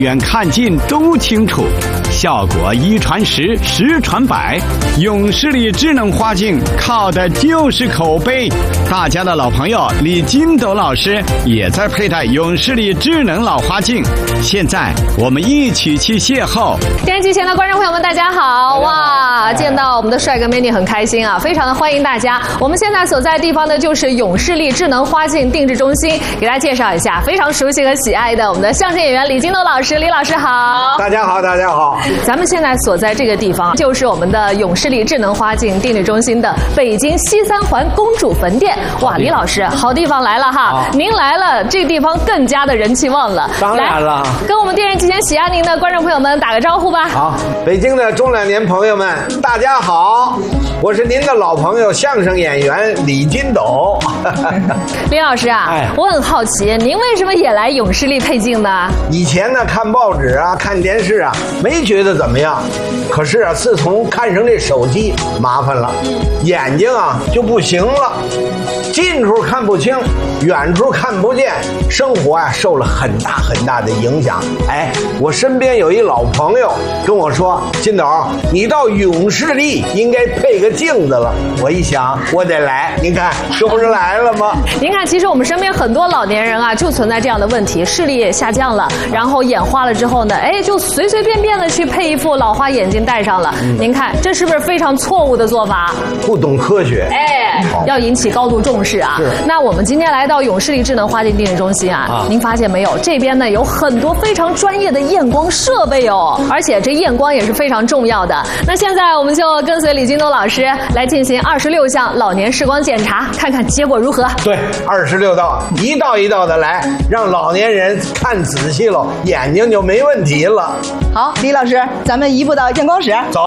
远看近都清楚，效果一传十，十传百。永视力智能花镜靠的就是口碑。大家的老朋友李金斗老师也在佩戴永视力智能老花镜。现在我们一起去邂逅。 电视机前的观众朋友们，大家好！哇，见到我们的帅哥美女很开心啊，非常的欢迎大家。我们现在所在的地方呢，就是永视力智能花镜定制中心。给大家介绍一下，非常熟悉和喜爱的我们的相声演员李金斗老师。李老师好。 大家好，大家好。 咱们现在所在这个地方，就是我们的永视力智能花镜定制中心的北京西三环公主坟店。哇，李老师，好地方来了哈！您来了，这个地方更加的人气旺了。 当然了， 跟我们电视机前喜爱您的观众朋友们打个招呼吧。 好，北京的中老年朋友们，大家好，我是您的老朋友相声演员李金斗。 李老师啊，我很好奇，您为什么也来永视力配镜呢？ 以前呢，看报纸啊，看电视啊，没觉得怎么样。可是啊，自从看上这手机，麻烦了，眼睛啊就不行了，近处看不清，远处看不见，生活啊受了很大很大的影响。哎，我身边有一老朋友跟我说：“金斗，你到永视力应该配个镜子了。”我一想，我得来，您看这不是来了吗？ 您看，其实我们身边很多老年人啊，就存在这样的问题，视力也下降了，然后眼花了之后呢，哎，就随随便便的去配一副老花眼镜戴上了。您看，这是不是非常错误的做法？ 不懂科学， 哎，要引起高度重视啊。那我们今天来到永视力智能花镜定制中心啊，您发现没有？这边呢有很多非常专业的验光设备哦，而且这验光也是非常重要的。那现在我们就跟随李金斗老师来进行26项老年视光检查，看看结果如何。 对，26道，一道一道的来，让老年人看仔细了，眼睛就没问题了。 好，李老师，咱们移步到验光室， 走。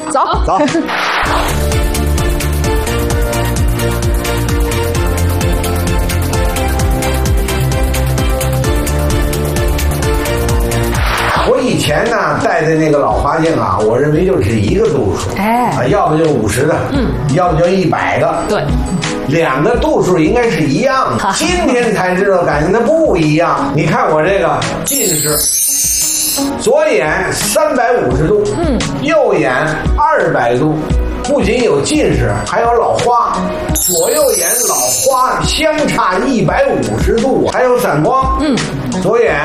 我以前呢戴的那个老花镜啊，我认为就是一个度数，要不就50的，要不就100的， 对， 两个度数应该是一样的。今天才知道，感觉它不一样。你看我这个近视，左眼350度，右眼200度。不仅有近视，还有老花，左右眼老花相差150度，还有散光，左眼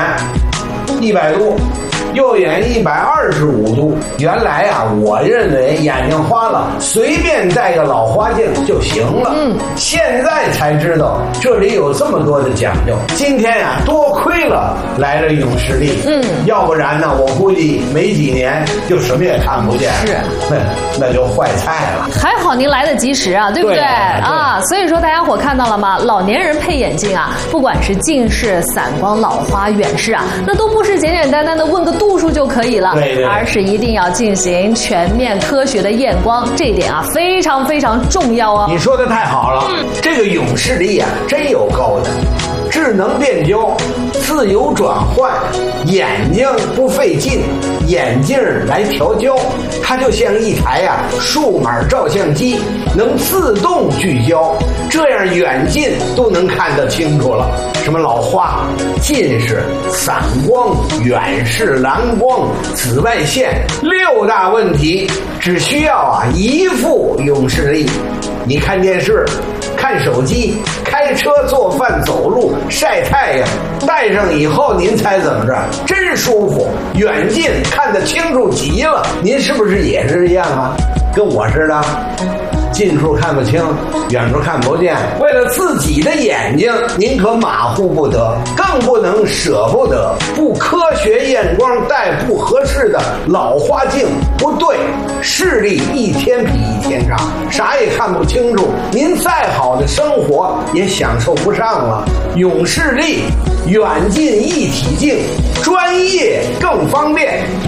100度，右眼125度。原来啊，我认为眼睛花了，随便戴个老花镜就行了。现在才知道这里有这么多的讲究。今天呀，多亏了来了永视力，要不然呢，我估计没几年就什么也看不见。是，那就坏菜了。 还好您来得及时啊，对不对啊？所以说大家伙看到了吗？老年人配眼镜啊，不管是近视、散光、老花、远视啊，那都不是简简单单的问个度数就可以了，而是一定要进行全面科学的验光，这一点啊非常非常重要哦。 你说的太好了，这个永视力啊真有高的，智能变焦，自由转换，眼睛不费劲，眼镜来调焦，它就像一台数码照相机，能自动聚焦，这样远近都能看得清楚了。什么老花、近视、散光、远视、蓝光、紫外线6大问题，只需要一副永视力。你看电视、看手机、开车、做饭、走路、晒太阳，戴上以后您猜怎么着？真舒服，远近看得清楚极了。您是不是也是这样啊？跟我似的，近处看不清，远处看不见。为了自己的眼睛，您可马虎不得，更不能舍不得。不科学验光戴不合适的老花镜，不对，视力一天比一天差，啥也看不清楚，您再好的生活也享受不上了。永视力远近一体镜，专业更方便，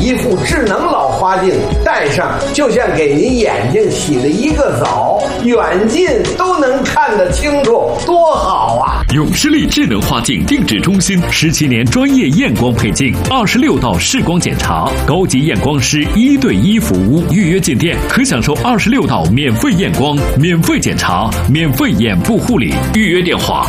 一副智能老花镜，戴上就像给您眼睛洗了一个澡，远近都能看得清楚，多好啊！ 永视力智能花镜定制中心17年专业验光配镜，26道视光检查，高级验光师1对1服务，预约进店可享受26道免费验光、免费检查、免费眼部护理。预约电话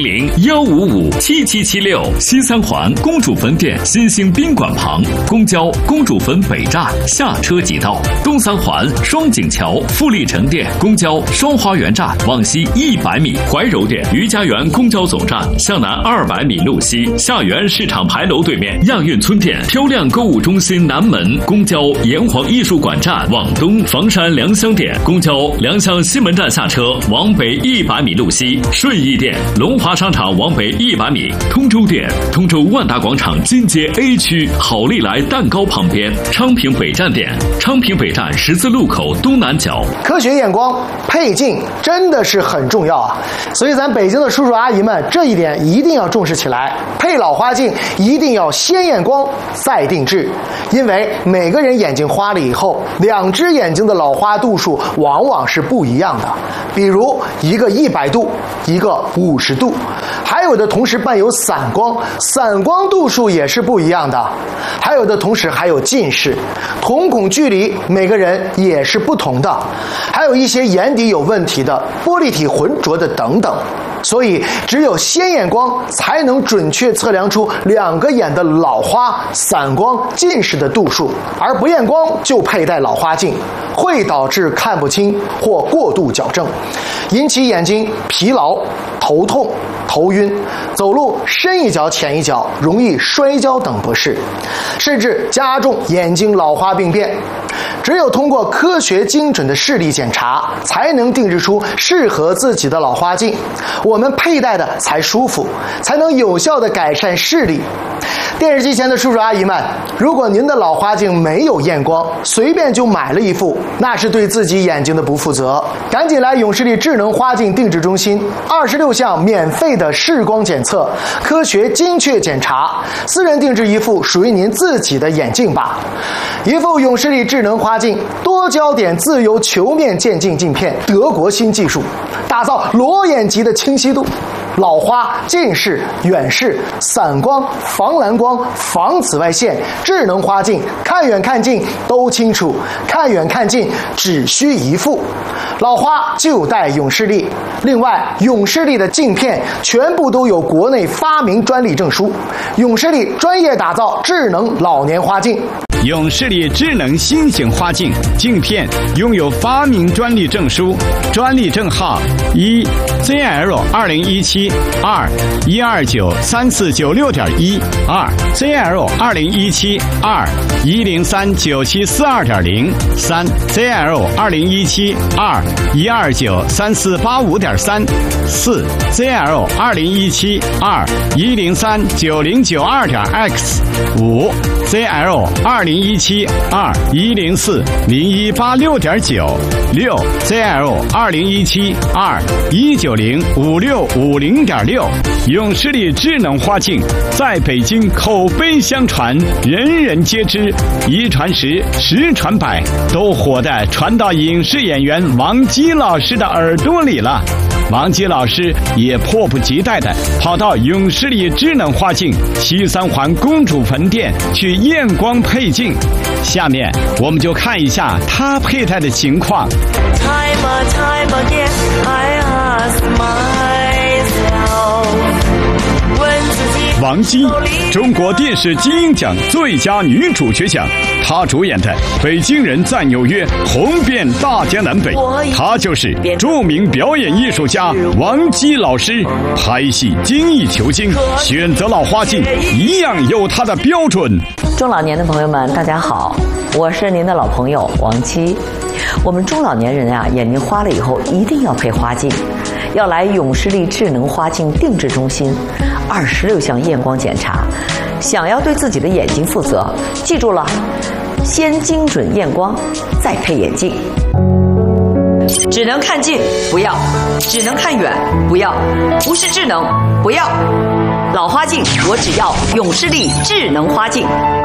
400-155-7776，西三环公主坟店新兴宾馆旁，公交公主坟北站下车即到；东三环双井桥富力城店公交双花园站往西100米，怀柔店余家园公交总站向南200米路西，下园市场牌楼对面亚运村店漂亮购物中心南门，公交炎黄艺术馆站往东，房山良乡店公交良乡西门站下车往北100米路西，顺义店龙华商场往北100米，通州店通州万达广场金街 A 区好利来蛋糕旁边，昌平北站店昌平北站十字路口东南角。 科学验光配镜真的是很重要啊，所以咱北京的叔叔阿姨们这一点一定要重视起来，配老花镜一定要先验光再定制，因为每个人眼睛花了以后，2只眼睛的老花度数往往是不一样的，比如一个100度，一个50度，还有的同时伴有散光，散光度数也是不一样的，还有的同时还有近视，瞳孔距离每个人也是不同的，还有一些眼底有问题的，玻璃体浑浊的等等。所以只有先验光才能准确测量出2个眼的老花、散光、近视的度数，而不验光就佩戴老花镜会导致看不清或过度矫正，引起眼睛疲劳、头痛、头晕，走路深一脚浅一脚，容易摔跤等不适，甚至加重眼睛老花病变。只有通过科学精准的视力检查，才能定制出适合自己的老花镜，我们佩戴的才舒服，才能有效地改善视力。电视机前的叔叔阿姨们，如果您的老花镜没有验光，随便就买了一副，那是对自己眼睛的不负责。赶紧来永视力智能花镜定制中心，26项免费的视光检测，科学精确检查，私人定制一副属于您自己的眼镜吧。一副永视力智能花镜多焦点自由球面渐进镜片，德国新技术，打造裸眼级的清晰度。老花、近视、远视、散光、防蓝光、防紫外线，智能花镜看远看近都清楚，看远看近只需一副。老花就戴永视力。另外，永视力的镜片全部都有国内发明专利证书，永视力专业打造智能老年花镜。 永视力智能新型花镜镜片拥有发明专利证书，专利证号1ZL2017 2129349.6.1 2ZL2017 2103972.0 3ZL2017 2129345.3 4ZL2017 2103909.2X 5ZL2017 2104018.6.9 6ZL2017 2190565.6永视力智能花镜在北京口碑相传，人人皆知，一传十，十传百，都火的传到影视演员王姬老师的耳朵里了。王姬老师也迫不及待地跑到永视力智能花镜西三环公主坟店去验光配镜。下面我们就看一下他佩戴的情况。王姬，中国电视金鹰奖最佳女主角奖，她主演的《北京人在纽约》红遍大江南北。她就是著名表演艺术家王姬老师，拍戏精益求精，选择老花镜一样有她的标准。 中老年的朋友们，大家好，我是您的老朋友王姬。我们中老年人啊，眼睛花了以后一定要配花镜，要来永视力智能花镜定制中心，26项验光检查。想要对自己的眼睛负责，记住了，先精准验光，再配眼镜。只能看近不要，只能看远不要，不是智能不要。老花镜我只要永视力智能花镜。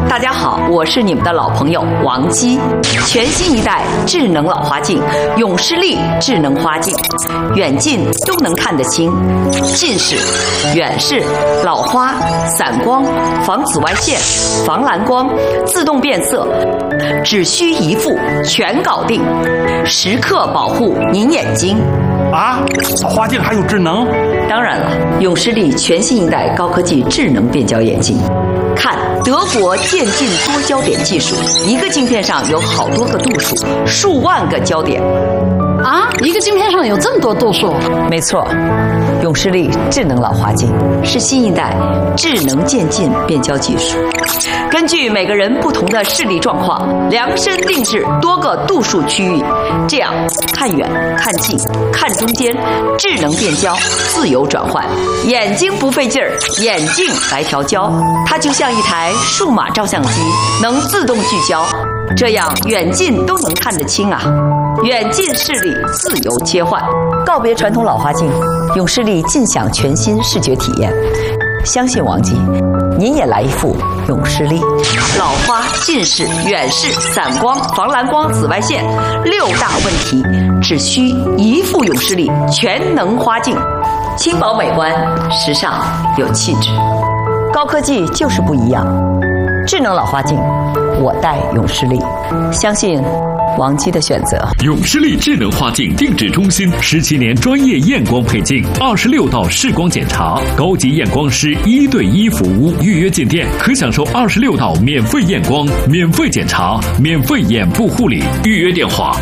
大家好，我是你们的老朋友王姬。全新一代智能老花镜永视力智能花镜，远近都能看得清，近视、远视、老花、散光、防紫外线、防蓝光、自动变色，只需一副全搞定，时刻保护您眼睛。 啊，老花镜还有智能？ 当然了，永视力全新一代高科技智能变焦眼镜。看德国渐进多焦点技术，一个镜片上有好多个度数，数万个焦点。 啊，一个镜片上有这么多度数？ 没错，永视力智能老花镜是新一代智能渐进变焦技术，根据每个人不同的视力状况，量身定制多个度数区域，这样看远、看近、看中间，智能变焦，自由转换，眼睛不费劲儿，眼镜来调焦，它就像一台数码照相机，能自动聚焦，这样远近都能看得清啊。远近视力自由切换，告别传统老花镜，永视力尽享全新视觉体验。相信王姬，您也来一副永视力。老花、近视、远视、散光、防蓝光、紫外线6大问题，只需一副永视力全能花镜，轻薄美观，时尚有气质。高科技就是不一样，智能老花镜，我戴永视力，相信王姬的选择。 永视力智能花镜定制中心17年专业验光配镜，26道视光检查，高级验光师1对1服务。预约进店可享受26道免费验光、免费检查、免费眼部护理。预约电话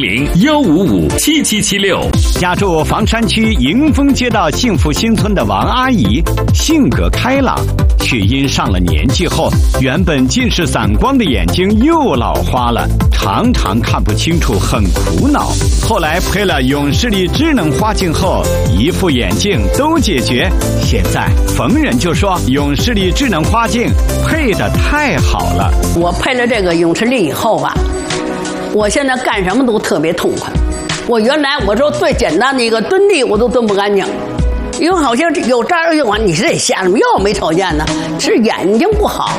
400-155-7776。 家住房山区迎丰街道幸福新村的王阿姨，性格开朗，却因上了年纪后，原本近视散光的眼睛又老花了，常常看不清楚，很苦恼。后来配了永视力智能花镜后，一副眼镜都解决。现在逢人就说永视力智能花镜配得太好了。 我配了这个永视力以后吧，我现在干什么都特别痛快。我原来我说最简单的一个蹲地我都蹲不干净，因为好像有这儿用完，你是得瞎什么药没瞅见呢？是眼睛不好。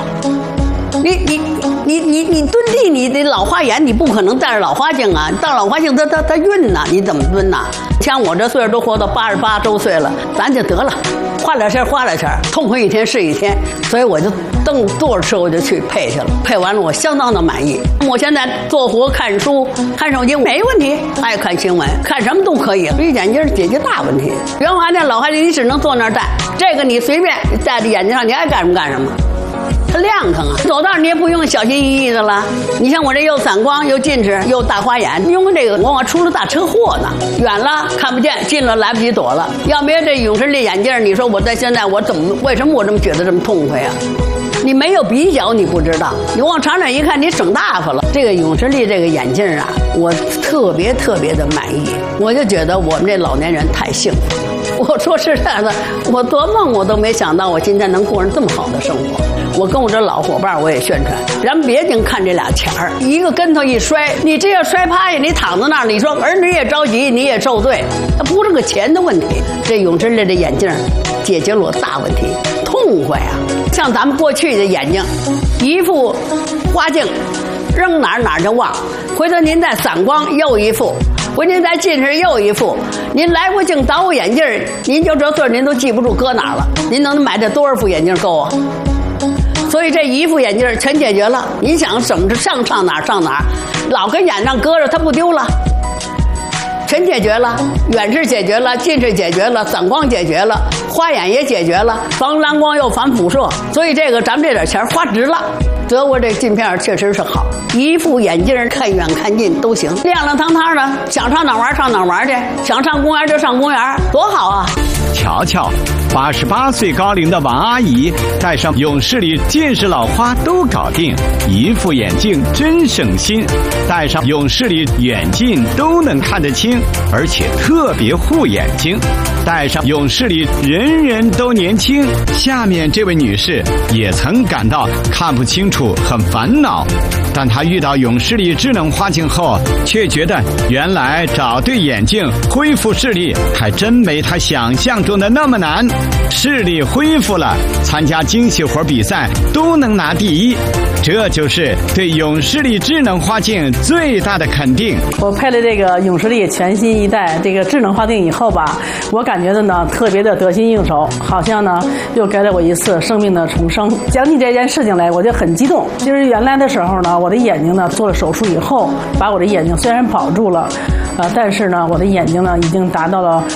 你蹲地，你得老花眼，你不可能戴着老花镜啊！戴老花镜它晕呐，你怎么蹲呐？像我这岁数都活到88周岁了，咱就得了，花点钱，痛快一天是一天。所以我就蹬坐着车我就去配去了，配完了我相当的满意。我现在做活、看书、看手机没问题，爱看新闻，看什么都可以。一眼镜解决大问题。原花镜、老花镜你只能坐那儿戴，这个你随便戴在眼睛上，你爱干什么干什么。它亮堂啊，走道你也不用小心翼翼的了。你像我这又散光又近视又大花眼，因为这个往往出了大车祸呢，远了看不见，近了来不及躲了。要没这永视力眼镜，你说我在现在我为什么我这么觉得这么痛快啊？你没有比较你不知道，你往长远一看你省大发了。这个永视力这个眼镜啊，我特别的满意，我就觉得我们这老年人太幸福了。我说实在的，我做梦我都没想到我今天能过上这么好的生活。我跟我这老伙伴我也宣传，咱别净看这俩钱儿，一个跟头一摔，你这要摔趴下，你躺在那儿，你说儿女也着急，你也受罪，它不是个钱的问题。这永视力的眼镜解决了我大问题，痛快啊！像咱们过去的眼睛，一副花镜扔哪儿就忘，回头您再散光又一副。回您再近视又一副，您来回镜倒我眼镜，您就这岁您都记不住搁哪儿了。您能买这多少副眼镜够啊？所以这一副眼镜全解决了。您想怎么上哪儿上哪儿，老跟眼上搁着它不丢了，全解决了。远视解决了，近视解决了，散光解决了，花眼也解决了，防蓝光又防辐射。所以这个咱们这点钱花值了。德国这镜片确实是好，一副眼镜看远看近都行，亮亮堂堂的，想上哪玩上哪玩去，想上公园就上公园，多好啊！ 瞧瞧，88岁高龄的王阿姨戴上永视力近视老花都搞定，一副眼镜真省心，戴上永视力远近都能看得清，而且特别护眼睛。戴上永视力人人都年轻。下面这位女士也曾感到看不清楚很烦恼， 但他遇到永视力智能花镜后，却觉得原来找对眼镜恢复视力还真没他想象中的那么难。视力恢复了，参加精细活比赛都能拿第一，这就是对永视力智能花镜最大的肯定。 我配了这个永视力全新一代这个智能花镜以后吧，我感觉的呢特别的得心应手，好像呢又给了我一次生命的重生。讲起这件事情来，我就很激动。就是原来的时候呢，我的眼睛呢做了手术以后，把我的眼睛虽然保住了，但是呢，我的眼睛呢已经达到了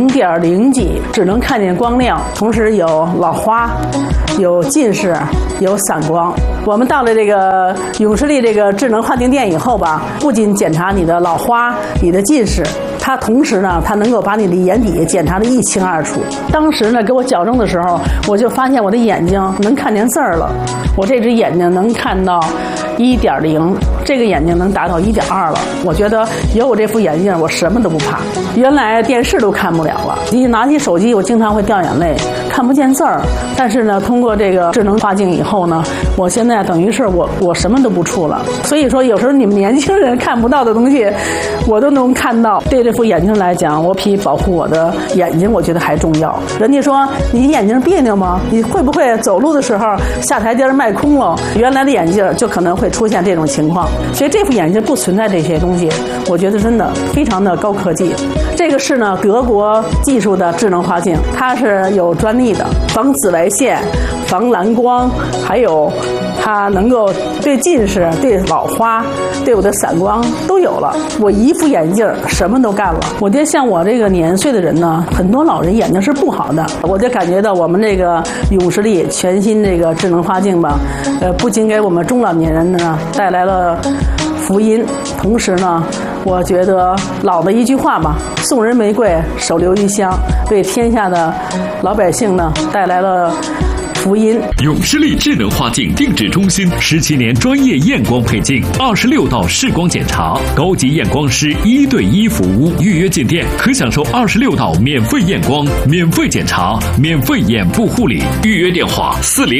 0.0几，只能看见光亮，同时有老花，有近视，有散光。我们到了这个永视力这个智能花镜店以后吧，不仅检查你的老花、你的近视，它同时呢，它能够把你的眼底检查得一清二楚。当时呢，给我矫正的时候，我就发现我的眼睛能看见字儿了。我这只眼睛能看到1.0，这个眼睛能达到1.2了。我觉得有我这副眼镜，我什么都不怕。原来电视都看不了了，一拿起手机，我经常会掉眼泪，看不见字儿。但是呢，通过这个智能花镜以后呢，我现在等于是我什么都不触了。所以说，有时候你们年轻人看不到的东西，我都能看到。对这副眼镜来讲，我比保护我的眼睛，我觉得还重要。人家说你眼睛别扭吗？你会不会走路的时候下台阶迈空了？原来的眼镜就可能会出现这种情况。所以这副眼镜不存在这些东西，我觉得真的非常的高科技。这个是呢德国技术的智能花镜，它是有专利的，防紫外线、防蓝光，还有它能够对近视、对老花、对我的散光都有了。我一副眼镜什么都干了。我觉得像我这个年岁的人呢，很多老人眼睛是不好的，我就感觉到我们这个永视力全新这个智能花镜吧，不仅给我们中老年人呢带来了福音，同时呢，我觉得老的一句话吧，送人玫瑰，手留余香，为天下的老百姓呢带来了福音。 永视力智能花镜定制中心17年专业验光配镜，26道视光检查，高级验光师1对1服务。预约进店可享受26道免费验光、免费检查、免费眼部护理。预约电话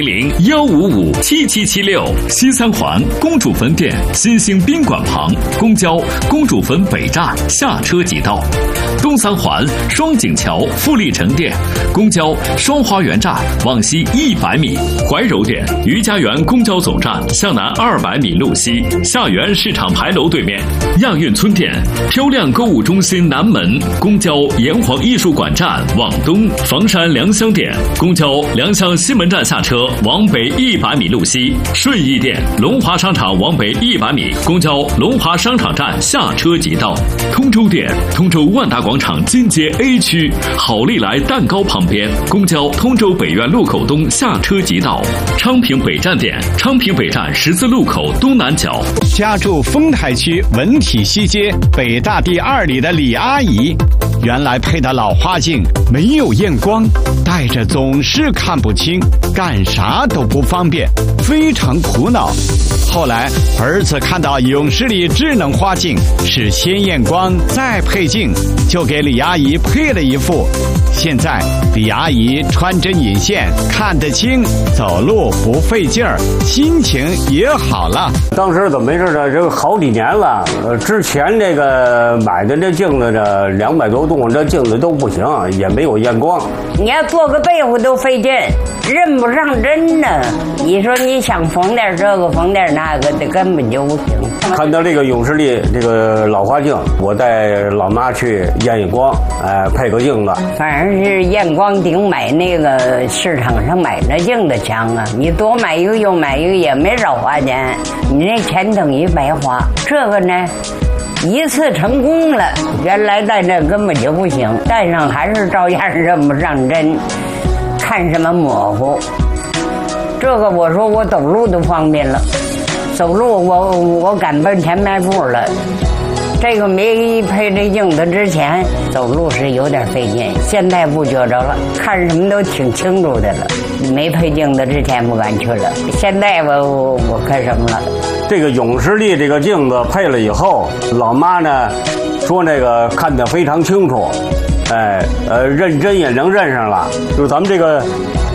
400-155-7776。西三环公主坟店新兴宾馆旁，公交公主坟北站下车即到。东三环双井桥富力城店，公交双花园站往西100米。怀柔店余家园公交总站向南200米路西，下园市场牌楼对面。亚运村店漂亮购物中心南门，公交炎黄艺术馆站往东。房山良乡店公交良乡西门站下车往北100米路西。顺义店龙华商场往北100米，公交龙华商场站下车即到。通州店通州万达广场金街 A 区好利来蛋糕旁边，公交通州北苑路口东下车即到。昌平北站店昌平北站十字路口东南角。 家住丰台区文体西街北大第2里的李阿姨，原来配的老花镜没有验光，戴着总是看不清，干啥都不方便，非常苦恼。后来儿子看到永视力智能花镜是先验光再配镜，就给李阿姨配了一副。现在李阿姨穿针引线看得清，走路不费劲儿，心情也好了。 当时怎么回事呢？这个好几年了，之前这个买的这镜子这200多度，这镜子都不行，也没有验光。 你要做个被窝都费劲，认不上针呢。你说你想缝点这个缝点那个的，根本就不行。 看到这个永视力这个老花镜，我带老妈去验光，配个镜子。 反正是验光顶买那个市场上买那镜子强啊！你多买一个又买一个也没少花钱，你那钱等于白花。这个呢，一次成功了，原来戴这根本就不行，戴上还是照样认不上针，看什么模糊。这个我说我走路都方便了，走路我赶奔前迈步了。这个没配这镜子之前走路是有点费劲，现在不觉着了，看什么都挺清楚的了。没配镜子之前不敢去了，现在我看什么了。 这个永视力这个镜子配了以后，老妈呢说那个看得非常清楚，认真也能认上了。就咱们这个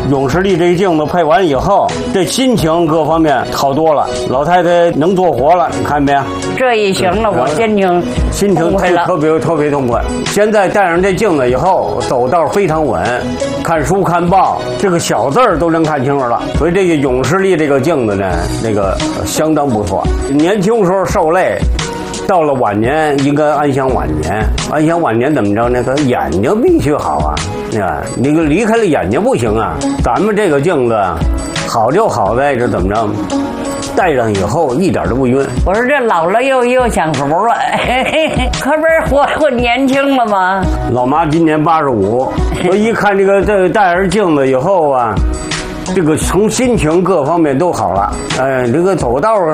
永视力这个镜子配完以后，这心情各方面好多了。老太太能做活了，你看没？ 这一行了，我心情特别痛快。现在戴上这镜子以后，走道非常稳，看书看报，这个小字儿都能看清楚了。所以这个永视力这个镜子呢，那个相当不错。年轻时候受累。到了晚年应该安享晚年，安享晚年怎么着呢？他眼睛必须好啊，那个离开了眼睛不行啊。咱们这个镜子好就好在这怎么着？戴上以后一点都不晕。 我说这老了又想熟了，可不是活年轻了吗？ 老妈今年85，我一看这个戴上镜子以后啊。这个从心情各方面都好了，这个走道